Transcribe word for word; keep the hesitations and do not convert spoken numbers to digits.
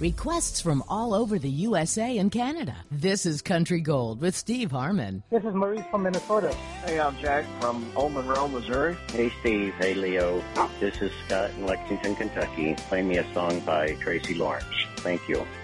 Requests from all over the U S A and Canada. This is Country Gold with Steve Harmon. This is Maurice from Minnesota. Hey, I'm Jack from Old Monroe, Missouri. Hey, Steve. Hey, Leo. This is Scott in Lexington, Kentucky. Play me a song by Tracy Lawrence. Thank you.